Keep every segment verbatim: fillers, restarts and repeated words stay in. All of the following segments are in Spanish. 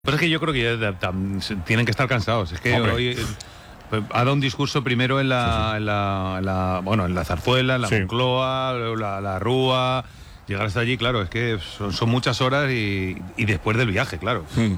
Pero es que yo creo que ya, tam, tienen que estar cansados. Es que Hombre. hoy eh, ha dado un discurso primero en la, sí, sí. En la, en la bueno, en la Zarzuela, en la sí. Moncloa, la, la Rúa. Llegar hasta allí, claro, es que son, son muchas horas y, y después del viaje, claro. Hmm.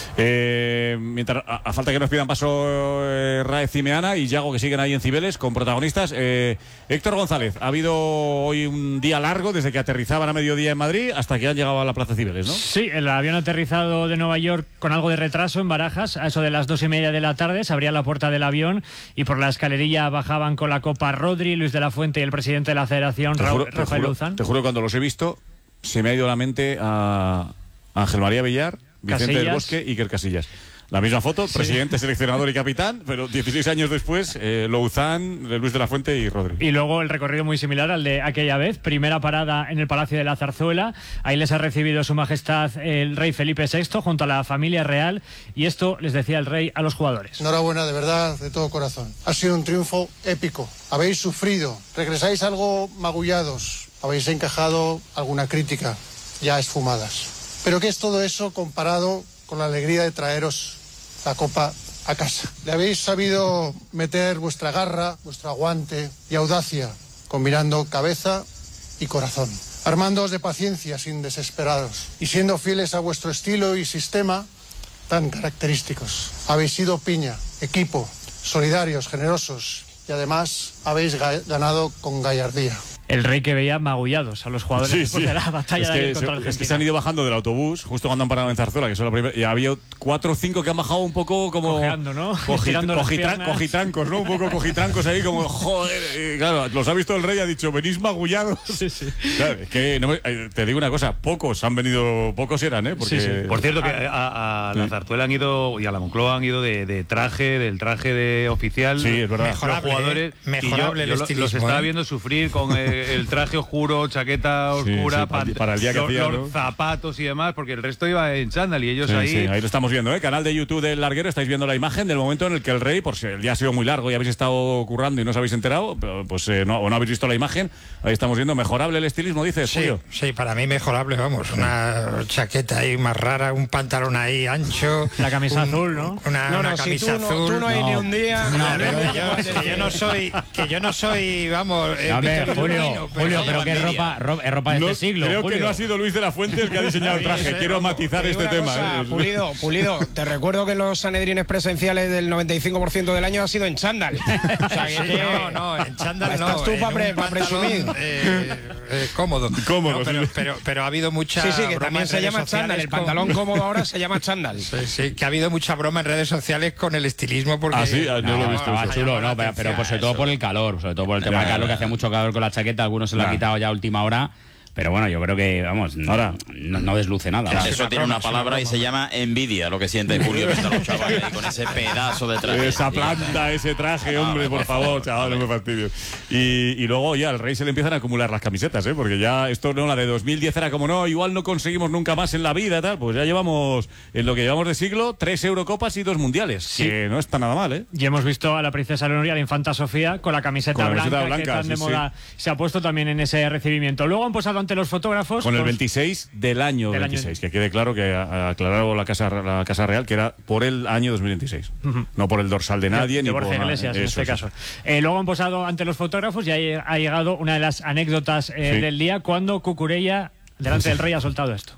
Eh, mientras, a, a falta que nos pidan paso eh, Raez y Meana y Yago, que siguen ahí en Cibeles con protagonistas. Eh, Héctor González, ha habido hoy un día largo desde que aterrizaban a mediodía en Madrid hasta que han llegado a la Plaza Cibeles, ¿no? Sí, el avión aterrizado de Nueva York con algo de retraso en Barajas. A eso de las dos y media de la tarde se abría la puerta del avión y por la escalerilla bajaban con la copa Rodri, Luis de la Fuente y el presidente de la Federación, Te juro, Rafael te Luzán. Juro, te juro, cuando los he visto se me ha ido la mente a Ángel María Villar, Vicente Casillas. del Bosque y Iker Casillas. La misma foto, sí. Presidente, seleccionador y capitán, pero dieciséis años después, eh, Louzán, Luis de la Fuente y Rodri. Y luego el recorrido muy similar al de aquella vez. Primera parada en el Palacio de la Zarzuela. Ahí les ha recibido Su Majestad el Rey Felipe sexto junto a la familia real. Y esto les decía el Rey a los jugadores. Enhorabuena, de verdad, de todo corazón. Ha sido un triunfo épico. Habéis sufrido, regresáis algo magullados, habéis encajado alguna crítica ya esfumadas. Pero ¿qué es todo eso comparado con la alegría de traeros la copa a casa? Le habéis sabido meter vuestra garra, vuestro aguante y audacia, combinando cabeza y corazón, armándoos de paciencia sin desesperaros y siendo fieles a vuestro estilo y sistema tan característicos. Habéis sido piña, equipo, solidarios, generosos y además habéis ga- ganado con gallardía. El Rey que veía magullados a los jugadores sí, después sí. de la batalla es de que, contra se, Argentina. es que se han ido bajando del autobús justo cuando han parado en Zarzuela, que son la primera, y había cuatro o cinco que han bajado un poco como cojeando, ¿no? Cogit, Tirando las cogitran, piernas. cogitrancos, ¿no? Un poco cogitrancos ahí como joder, y claro, los ha visto el Rey y ha dicho, venís magullados. Sí, sí. Claro, es que no me, te digo una cosa, pocos han venido, pocos eran, ¿eh? Porque, sí, sí. Por cierto, que a, a la Zarzuela han ido y a la Moncloa han ido de, de traje, del traje de oficial. Sí, es verdad. Los jugadores, eh, mejorable y yo, el yo estilismo, los estaba ¿eh? viendo sufrir con el, el traje oscuro, chaqueta oscura, sí, para, pan- para el día que los, hacía, los ¿no? zapatos y demás, porque el resto iba en chándal y ellos Sí, ahí... sí, ahí lo estamos viendo, ¿eh? Canal de YouTube del Larguero, estáis viendo la imagen del momento en el que el Rey, por si el día ha sido muy largo y habéis estado currando y no os habéis enterado, pues eh, no, o no habéis visto la imagen, ahí estamos viendo, mejorable el estilismo, dices, Sí, Julio. sí, para mí mejorable, vamos, una chaqueta ahí más rara, un pantalón ahí ancho. La camisa un- azul, ¿no? Una, No, una no, si camisa tú no, azul. tú no hay ni un día. No, no, pero no, que no, yo, no, que yo no soy, que yo no soy, vamos. eh, A ver, Víctor Julio, Urbino, Julio, pero que es ropa, ro- es ropa de No, este siglo. creo Julio. que no ha sido Luis de la Fuente el que ha diseñado el traje. Sí, sí, Quiero vamos, matizar Te digo este una tema. cosa, ¿eh? Pulido, Pulido, te recuerdo que los sanedrines presenciales del noventa y cinco por ciento del año ha sido en chándal. O sea, que- Sí, que- no, no, en chándal no. Estás tú en para pre- un pa pantalón, presumir. eh, eh, cómodo. Cómodo, No, pero, sí. pero, pero ha habido mucha. Sí, sí, que broma también en se redes llama chándal. sociales El con- pantalón cómodo ahora se llama chándal. Sí, sí, que ha habido mucha broma en redes sociales con el estilismo porque. Ah, sí, ah, no lo he visto Ah, eso. chulo, no, pero, pero pues sobre todo por el calor, sobre todo por el tema Ya, del calor, ya, que hacía mucho calor con la chaqueta, algunos se lo Ya. han quitado ya a última hora, pero bueno, yo creo que, vamos, Ahora. no, no desluce nada. Claro. ¿vale? Eso tiene una palabra y se llama envidia, lo que siente Julio viendo a los chavales ahí con ese pedazo de traje. Esa planta, ese traje, No, hombre, hombre, por por favor, favor, chaval, no me fastidies. Y, y luego ya al Rey se le empiezan a acumular las camisetas, ¿eh? Porque ya esto, no, la de dos mil diez era como, no, igual no conseguimos nunca más en la vida, tal. Pues ya llevamos, en lo que llevamos de siglo, tres Eurocopas y dos Mundiales. Sí. Que no está nada mal, ¿eh? Y hemos visto a la princesa Leonor y a la infanta Sofía con la camiseta, Con la blanca, camiseta que blanca, tan de sí, moda se ha puesto también en ese recibimiento. Luego han posado ante los fotógrafos Con el pues, veintiséis del año Del año- veintiséis, que quede claro que ha aclarado la Casa, la Casa Real que era por el año dos mil veintiséis, no por el dorsal de nadie de ni Borja por nada. Iglesias en Eso, este eso. caso. Eh, luego han posado ante los fotógrafos y ahí ha llegado una de las anécdotas eh, Sí. del día cuando Cucurella, delante del Rey, ha soltado esto.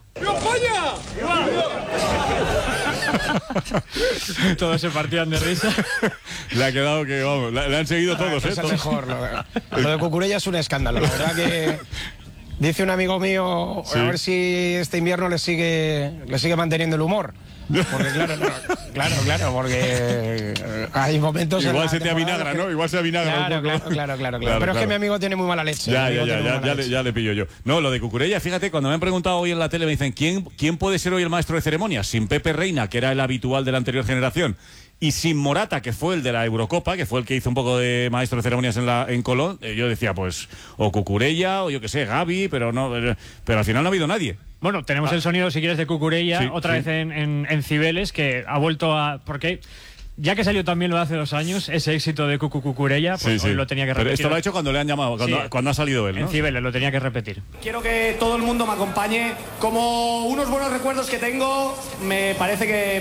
Todos se partían de risa. Le ha quedado que, vamos, le, le han seguido todos, ¿eh? Esa es Todos. mejor. Lo, lo de Cucurella es un escándalo. La verdad que dice un amigo mío Sí. a ver si este invierno le sigue le sigue manteniendo el humor. Porque claro, no, claro, claro, porque eh, hay momentos en Igual la se te temporada avinagra, que- ¿no? Igual se avinagra Claro, un poco. claro, claro, claro, Claro, Pero es que claro. mi amigo tiene muy mala leche. Ya, Mi ya, amigo ya, tiene muy ya, mala ya, le, leche. ya le pillo yo. No, lo de Cucurella, fíjate, cuando me han preguntado hoy en la tele, me dicen, ¿quién, quién puede ser hoy el maestro de ceremonias? Sin Pepe Reina, que era el habitual de la anterior generación, y sin Morata, que fue el de la Eurocopa, que fue el que hizo un poco de maestro de ceremonias en, la, en Colón, eh, yo decía, pues, o Cucurella, o yo qué sé, Gavi, pero no, eh, pero al final no ha habido nadie. Bueno, tenemos Ah. el sonido, si quieres, de Cucurella, Sí, otra sí. vez en, en, en Cibeles, que ha vuelto a... Porque Ya que salió también lo de hace dos años, ese éxito de Cucu Cucurella, pues Sí, sí. hoy lo tenía que repetir. Pero esto lo ha hecho cuando le han llamado, cuando, Sí. cuando ha salido él, ¿no? En Cibeles lo tenía que repetir. Quiero que todo el mundo me acompañe. Como unos buenos recuerdos que tengo, me parece que